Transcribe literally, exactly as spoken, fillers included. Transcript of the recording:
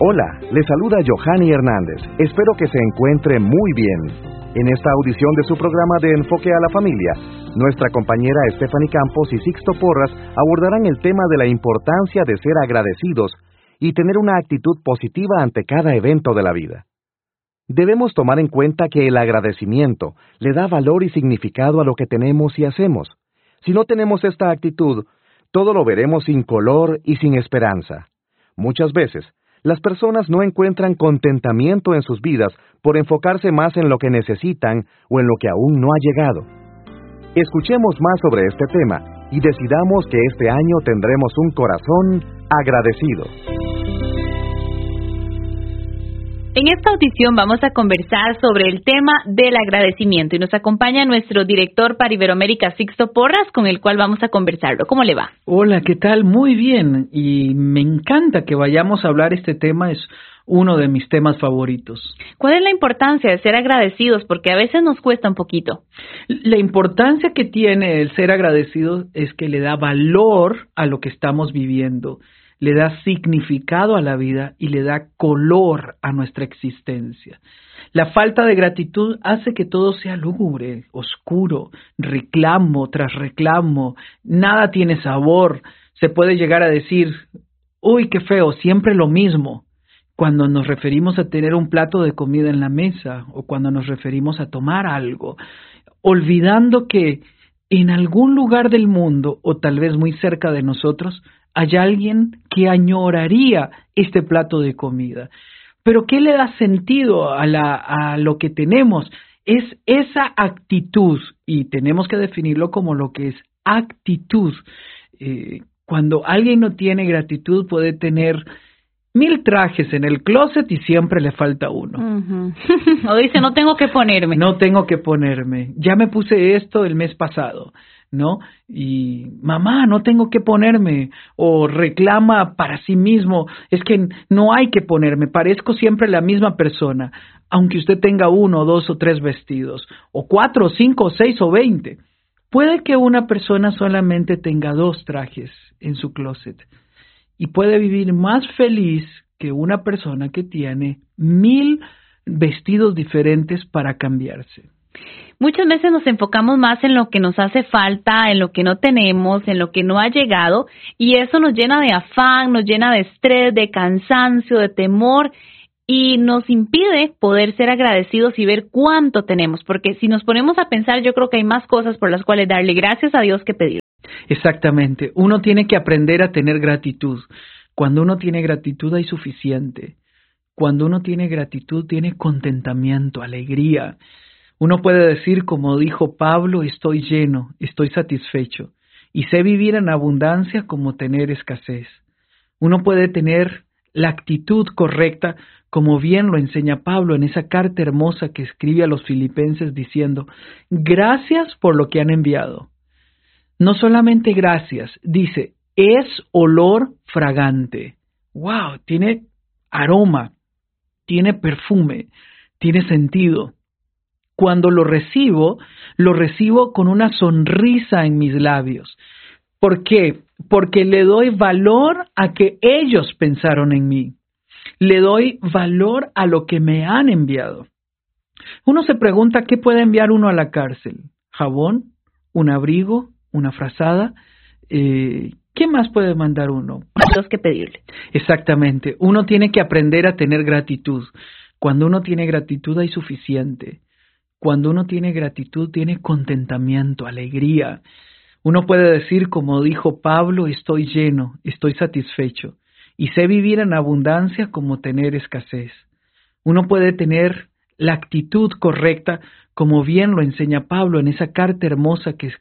Hola, le saluda Johanny Hernández. Espero que se encuentre muy bien. En esta audición de su programa de Enfoque a la Familia, nuestra compañera Stephanie Campos y Sixto Porras abordarán el tema de la importancia de ser agradecidos y tener una actitud positiva ante cada evento de la vida. Debemos tomar en cuenta que el agradecimiento le da valor y significado a lo que tenemos y hacemos. Si no tenemos esta actitud, todo lo veremos sin color y sin esperanza. Muchas veces, las personas no encuentran contentamiento en sus vidas por enfocarse más en lo que necesitan o en lo que aún no ha llegado. Escuchemos más sobre este tema y decidamos que este año tendremos un corazón agradecido. En esta audición vamos a conversar sobre el tema del agradecimiento y nos acompaña nuestro director para Iberoamérica, Sixto Porras, con el cual vamos a conversarlo. ¿Cómo le va? Hola, ¿qué tal? Muy bien, y me encanta que vayamos a hablar este tema, es uno de mis temas favoritos. ¿Cuál es la importancia de ser agradecidos? Porque a veces nos cuesta un poquito. La importancia que tiene el ser agradecido es que le da valor a lo que estamos viviendo, le da significado a la vida y le da color a nuestra existencia. La falta de gratitud hace que todo sea lúgubre, oscuro, reclamo tras reclamo, nada tiene sabor. Se puede llegar a decir, uy, qué feo, siempre lo mismo, cuando nos referimos a tener un plato de comida en la mesa o cuando nos referimos a tomar algo, olvidando que en algún lugar del mundo o tal vez muy cerca de nosotros hay alguien que añoraría este plato de comida. Pero ¿qué le da sentido a, la, a lo que tenemos? Es esa actitud, y tenemos que definirlo como lo que es actitud. Eh, cuando alguien no tiene gratitud puede tener mil trajes en el closet y siempre le falta uno. Uh-huh. O dice, no tengo que ponerme. No tengo que ponerme. Ya me puse esto el mes pasado, ¿no? Y mamá, no tengo que ponerme, o reclama para sí mismo, es que no hay que ponerme, parezco siempre la misma persona, aunque usted tenga uno, dos o tres vestidos, o cuatro, cinco, seis o veinte. Puede que una persona solamente tenga dos trajes en su closet y puede vivir más feliz que una persona que tiene mil vestidos diferentes para cambiarse. Muchas veces nos enfocamos más en lo que nos hace falta, en lo que no tenemos, en lo que no ha llegado, y eso nos llena de afán, nos llena de estrés, de cansancio, de temor, y nos impide poder ser agradecidos y ver cuánto tenemos, porque si nos ponemos a pensar, yo creo que hay más cosas por las cuales darle gracias a Dios que pedir. Exactamente, uno tiene que aprender a tener gratitud. Cuando uno tiene gratitud hay suficiente. Cuando uno tiene gratitud tiene contentamiento, alegría. Uno puede decir, como dijo Pablo, estoy lleno, estoy satisfecho, y sé vivir en abundancia como tener escasez. Uno puede tener la actitud correcta, como bien lo enseña Pablo en esa carta hermosa que escribe a los filipenses diciendo, gracias por lo que han enviado. No solamente gracias, dice, es olor fragante. ¡Wow! Tiene aroma, tiene perfume, tiene sentido. Cuando lo recibo, lo recibo con una sonrisa en mis labios. ¿Por qué? Porque le doy valor a que ellos pensaron en mí. Le doy valor a lo que me han enviado. Uno se pregunta, ¿qué puede enviar uno a la cárcel? ¿Jabón? ¿Un abrigo? ¿Una frazada? Eh, ¿Qué más puede mandar uno? Los que pedirle. Exactamente. Uno tiene que aprender a tener gratitud. Cuando uno tiene gratitud hay suficiente. Cuando uno tiene gratitud, tiene contentamiento, alegría. Uno puede decir, como dijo Pablo, estoy lleno, estoy satisfecho, y sé vivir en abundancia como tener escasez. Uno puede tener la actitud correcta, como bien lo enseña Pablo en esa carta hermosa que